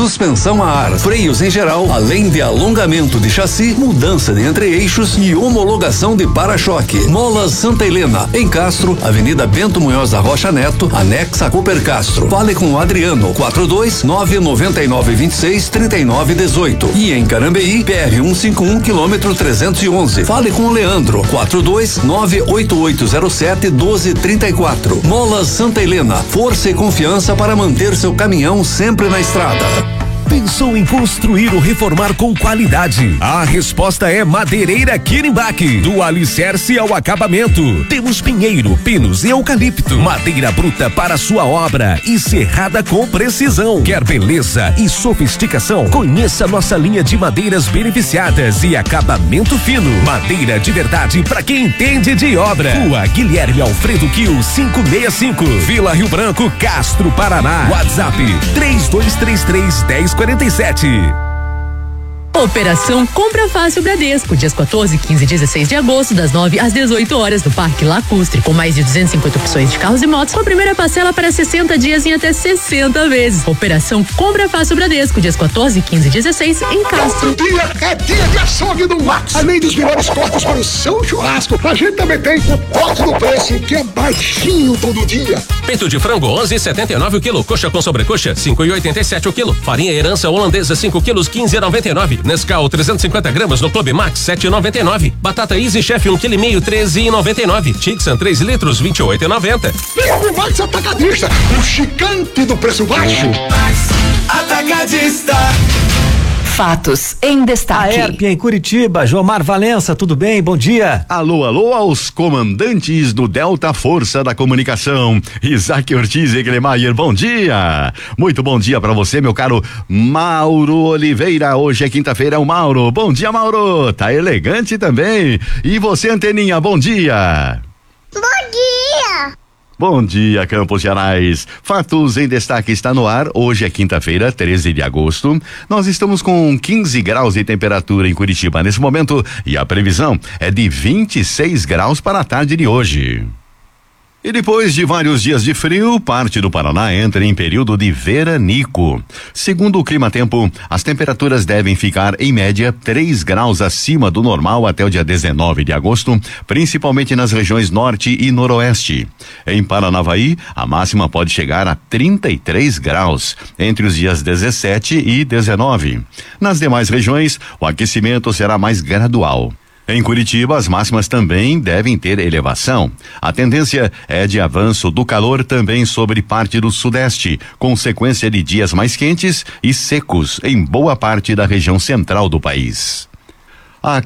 suspensão a ar, freios em geral, além de alongamento de chassi, mudança de entre-eixos e homologação de para-choque. Molas Santa Helena, em Castro, Avenida Bento Munhoz da Rocha Neto, anexa a Cooper Castro. Fale com o Adriano, 42-999-26-3918. E em Carambeí, PR 151, quilômetro 311. Fale com o Leandro, 42-98807-1234. Molas Santa Helena, força e confiança para manter seu caminhão sempre na estrada. Pensou em construir ou reformar com qualidade? A resposta é Madeireira Quirimbach. Do alicerce ao acabamento. Temos pinheiro, pinos e eucalipto. Madeira bruta para sua obra e serrada com precisão. Quer beleza e sofisticação? Conheça nossa linha de madeiras beneficiadas e acabamento fino. Madeira de verdade para quem entende de obra. Rua Guilherme Alfredo Quil 565, Vila Rio Branco, Castro, Paraná. WhatsApp 3233-1047. Operação Compra Fácil Bradesco, dias 14, 15 e 16 de agosto, das 9 às 18 horas, no Parque Lacustre, com mais de 250 opções de carros e motos, com a primeira parcela para 60 dias em até 60 vezes. Operação Compra Fácil Bradesco, dias 14, 15 e 16 em Castro. Outro dia é dia de açougue do Max. Além dos melhores cortes para o seu churrasco, a gente também tem o corte do preço, que é baixinho todo dia. Peito de frango 11,79 o quilo, coxa com sobrecoxa 5,87 o quilo, farinha herança holandesa 5 quilos 15,99. Nescau 350 gramas no Clube Max 7,99. Batata Easy Chef 1,5 kg 13,99. Tixan 3 litros 28,90. Clube Max Atacadista, o gigante do preço baixo. Max Atacadista. Fatos em destaque. A ERP em Curitiba, Jomar Valença, tudo bem? Bom dia. Alô aos comandantes do Delta Força da Comunicação, Isaac Ortiz e Gleimaier, bom dia. Muito bom dia pra você, meu caro Mauro Oliveira. Hoje é quinta-feira, o Mauro. Bom dia, Mauro. Tá elegante também. E você, Anteninha, bom dia. Bom dia. Bom dia, Campos Gerais. Fatos em Destaque está no ar. Hoje é quinta-feira, 13 de agosto. Nós estamos com 15 graus de temperatura em Curitiba nesse momento e a previsão é de 26 graus para a tarde de hoje. E depois de vários dias de frio, parte do Paraná entra em período de veranico. Segundo o Climatempo, as temperaturas devem ficar em média 3 graus acima do normal até o dia 19 de agosto, principalmente nas regiões norte e noroeste. Em Paranavaí, a máxima pode chegar a 33 graus entre os dias 17 e 19. Nas demais regiões, o aquecimento será mais gradual. Em Curitiba, as máximas também devem ter elevação. A tendência é de avanço do calor também sobre parte do sudeste, com sequência de dias mais quentes e secos em boa parte da região central do país. A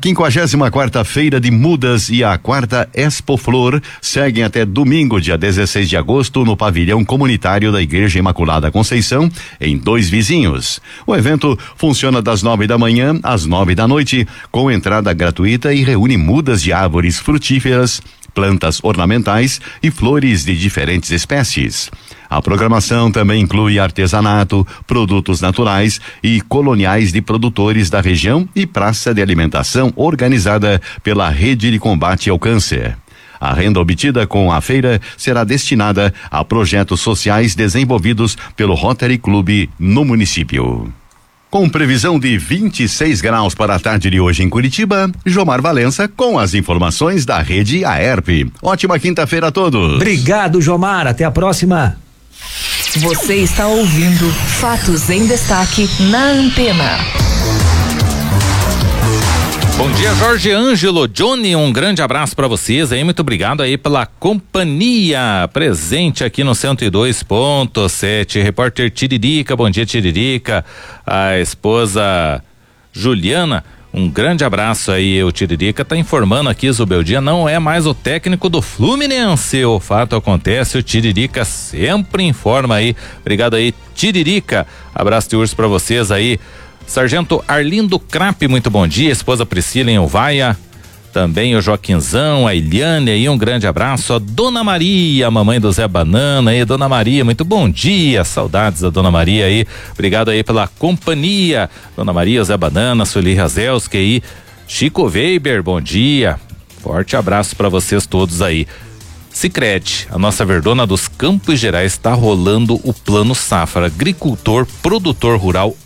54ª Feira de Mudas e a 4ª Expo Flor seguem até domingo, dia 16 de agosto, no pavilhão comunitário da Igreja Imaculada Conceição, em Dois Vizinhos. O evento funciona das 9 da manhã às 9 da noite, com entrada gratuita e reúne mudas de árvores frutíferas, plantas ornamentais e flores de diferentes espécies. A programação também inclui artesanato, produtos naturais e coloniais de produtores da região e praça de alimentação organizada pela Rede de Combate ao Câncer. A renda obtida com a feira será destinada a projetos sociais desenvolvidos pelo Rotary Club no município. Com previsão de 26 graus para a tarde de hoje em Curitiba, Jomar Valença com as informações da Rede AERP. Ótima quinta-feira a todos. Obrigado, Jomar. Até a próxima. Você está ouvindo Fatos em Destaque na Antena. Bom dia, Jorge Ângelo, Johnny, um grande abraço para vocês aí, muito obrigado aí pela companhia presente aqui no 102.7. Repórter Tiririca, bom dia, Tiririca, a esposa Juliana, um grande abraço aí. O Tiririca tá informando aqui, Zubeldia não é mais o técnico do Fluminense, o fato acontece, o Tiririca sempre informa aí. Obrigado aí, Tiririca, abraço de urso para vocês aí. Sargento Arlindo Crape, muito bom dia, esposa Priscila em Uvaia, também o Joaquinzão, a Eliane aí, um grande abraço, a Dona Maria, a mamãe do Zé Banana aí, Dona Maria, muito bom dia, saudades da Dona Maria aí, obrigado aí pela companhia, Dona Maria, Zé Banana, Sueli Razelski aí, Chico Weber, bom dia, forte abraço para vocês todos aí. Sicredi, a nossa Verdona dos Campos Gerais, está rolando o Plano Safra, agricultor, produtor rural